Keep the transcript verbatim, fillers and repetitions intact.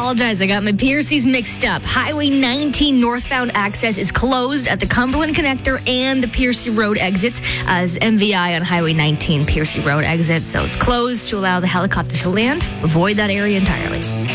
apologize. I got my Piercy's mixed up. Highway nineteen northbound access is closed at the Cumberland Connector and the Piercy Road exits as M V I on Highway nineteen Piercy Road exit. So it's closed to allow the helicopter to land. Avoid that area entirely.